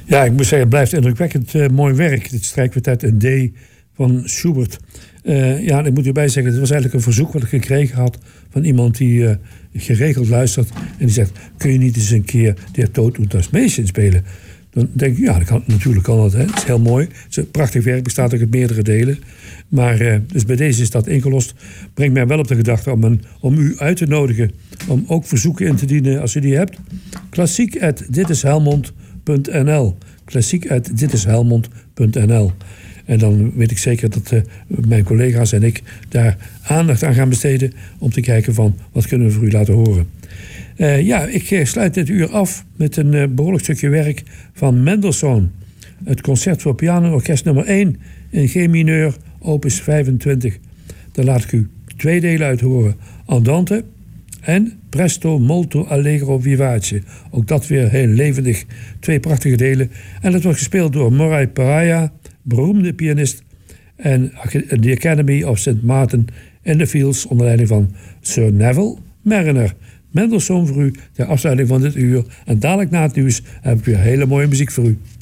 Ja, ik moet zeggen, het blijft indrukwekkend mooi werk. Dit strijkkwartet in D van Schubert. Ja, ik moet erbij zeggen, het was eigenlijk een verzoek wat ik gekregen had van iemand die geregeld luistert. En die zegt, kun je niet eens een keer Der Tod und das Mädchen spelen? Dan denk ik, ja, natuurlijk kan dat. Hè. Het is heel mooi. Het is een prachtig werk, bestaat ook uit meerdere delen. Maar dus bij deze is dat ingelost. Brengt mij wel op de gedachte om u uit te nodigen om ook verzoeken in te dienen als u die hebt. klassiek@ditishelmond.nl klassiek@ditishelmond.nl. En dan weet ik zeker dat mijn collega's en ik daar aandacht aan gaan besteden om te kijken van wat kunnen we voor u laten horen. Ik sluit dit uur af met een behoorlijk stukje werk van Mendelssohn. Het concert voor piano orkest nummer 1 in G mineur, opus 25. Daar laat ik u 2 delen uit horen. Andante en Presto molto allegro vivace. Ook dat weer heel levendig. 2 prachtige delen. En dat wordt gespeeld door Moray Paraya, beroemde pianist. En de Academy of St. Martin in the Fields onder leiding van Sir Neville Marriner. Mendelssohn voor u ter afsluiting van dit uur. En dadelijk na het nieuws heb ik weer hele mooie muziek voor u.